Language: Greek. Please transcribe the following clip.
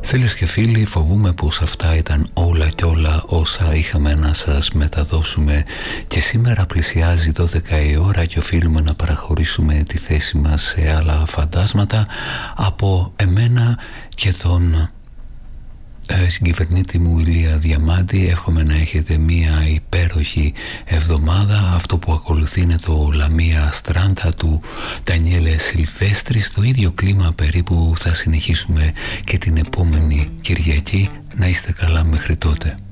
Φίλες και φίλοι, φοβούμαι πως αυτά ήταν όλα και όλα όσα είχαμε να σας μεταδώσουμε και σήμερα πλησιάζει 12 η ώρα και οφείλουμε να παραχωρήσουμε τη θέση μας σε άλλα φαντάσματα. Από εμένα και τον συγκυβερνήτη μου Ηλία Διαμάντη εύχομαι να έχετε μία υπέροχη εβδομάδα. Αυτό που ακολουθεί είναι το Λαμία Στράντα του Ντανιέλε Σιλβέστρη. Στο ίδιο κλίμα περίπου θα συνεχίσουμε και την επόμενη Κυριακή. Να είστε καλά μέχρι τότε.